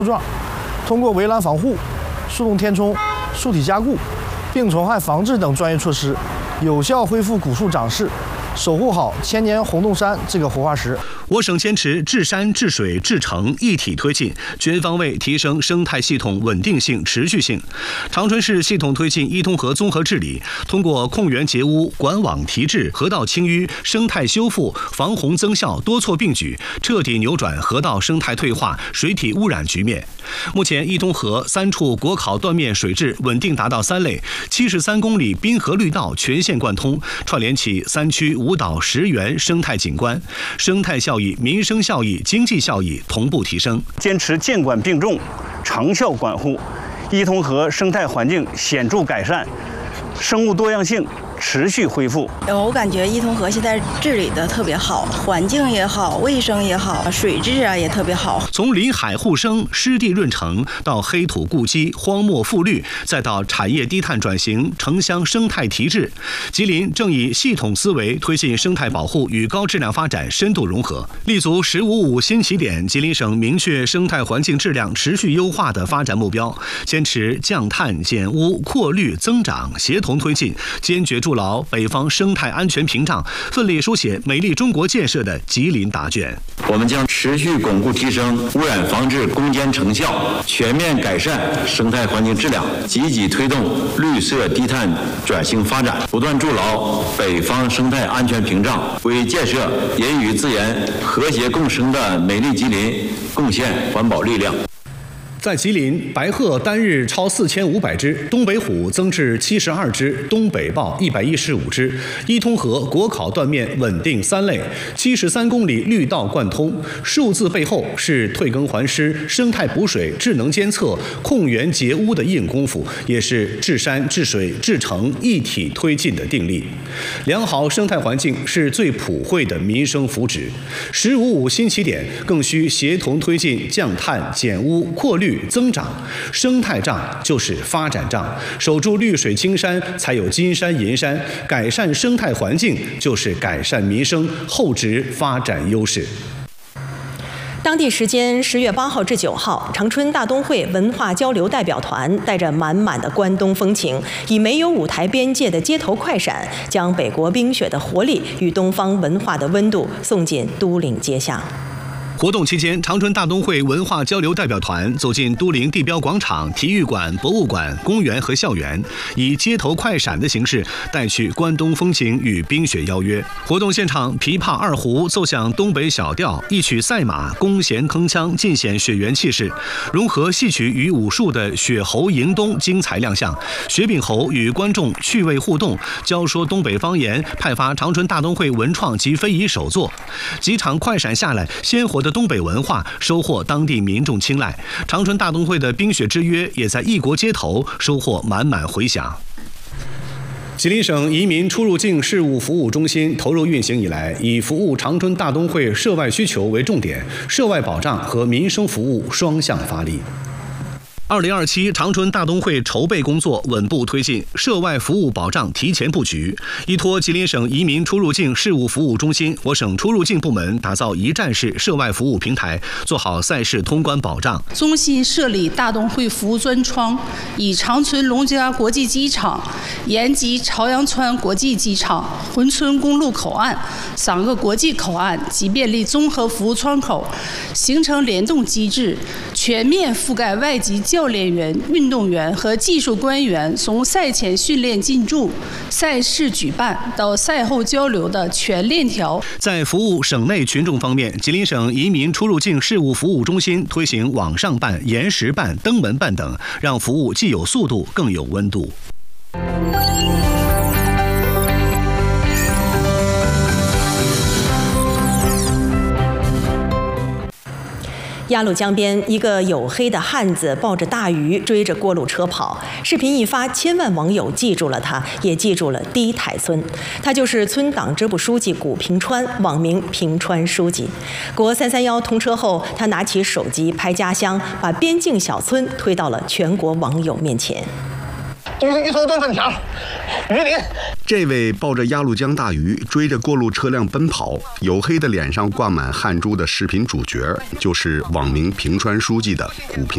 状，通过围栏防护、树洞填充、树体加固、病虫害防治等专业措施，有效恢复古树长势，守护好千年红洞山这个活化石。 我省坚持治山、治水、治城一体推进，全方位提升生态系统稳定性、持续性。长春市系统推进伊通河综合治理，通过控源截污、管网提质、河道清淤、生态修复、防洪增效多措并举，彻底扭转河道生态退化、水体污染局面。目前，伊通河3处国考断面水质稳定达到3类，73公里滨河绿道全线贯通，串联起3区5岛10园生态景观，生态效益、民生效益、经济效益同步提升。 坚持监管并重、长效管护，伊通河生态环境显著改善，生物多样性持续恢复。 我感觉伊通河现在治理的特别好，环境也好，卫生也好，水质也特别好。 从林海护生、湿地润城到黑土固基、荒漠复绿，再到产业低碳转型、城乡生态提质，吉林正以系统思维推进生态保护与高质量发展深度融合，立足“1055”新起点。吉林省明确生态环境质量持续优化的发展目标，坚持降碳减污、扩绿增长，协同推进，坚决筑牢北方生态安全屏障，奋力书写美丽中国建设的吉林答卷。 我们将持续巩固提升污染防治攻坚成效，全面改善生态环境质量，积极推动绿色低碳转型发展，不断筑牢北方生态安全屏障，为建设人与自然和谐共生的美丽吉林贡献环保力量。 在吉林，白鹤单日超4500只，东北虎增至72只，东北豹115只。伊通河国考断面稳定3类，73公里绿道贯通。数字背后是退耕还湿、生态补水、智能监测、控源截污的硬功夫，也是治山、治水、治城一体推进的定力。良好生态环境是最普惠的民生福祉。“1055”新起点更需协同推进降碳、减污、扩绿增长，生态账就是发展账，守住绿水青山才有金山银山，改善生态环境就是改善民生，厚植发展优势。 当地时间10月8号至9号，长春大东会文化交流代表团带着满满的关东风情，以没有舞台边界的街头快闪，将北国冰雪的活力与东方文化的温度送进都灵街巷。 活动期间，长春大东会文化交流代表团走进都灵地标广场、体育馆、博物馆、公园和校园，以街头快闪的形式带去关东风情与冰雪邀约。活动现场，琵琶、二胡奏响东北小调，一曲赛马，弓弦铿锵，尽显雪原气势。融合戏曲与武术的雪猴迎冬精彩亮相，雪饼猴与观众趣味互动，教说东北方言，派发长春大东会文创及非遗手作。几场快闪下来，鲜活的东北文化收获当地民众青睐，长春大东会的冰雪之约也在异国街头收获满满回响。吉林省移民出入境事务服务中心投入运行以来，以服务长春大东会涉外需求为重点，涉外保障和民生服务双向发力。2027长春大东会筹备工作稳步推进，涉外服务保障提前布局。依托吉林省移民出入境事务服务中心，我省出入境部门打造一站式涉外服务平台，做好赛事通关保障。 中心设立大东会服务专窗，以长春龙嘉国际机场、延吉朝阳川国际机场、珲春公路口岸3个国际口岸及便利综合服务窗口，形成联动机制，全面覆盖外籍教练员、运动员和技术官员从赛前训练进驻、赛事举办到赛后交流的全链条。 在服务省内群众方面，吉林省移民出入境事务服务中心推行网上办、延时办、登门办等，让服务既有速度更有温度。 鸭绿江边，一个黝黑的汉子抱着大鱼追着过路车跑。视频一发，千万网友记住了他，也记住了低台村。他就是村党支部书记谷平川，网名平川书记。国331通车后，他拿起手机拍家乡，把边境小村推到了全国网友面前。 就是一头多粉条，鱼鳞。 这位抱着鸭绿江大鱼追着过路车辆奔跑，黝黑的脸上挂满汗珠的视频主角，就是网名平川书记的谷平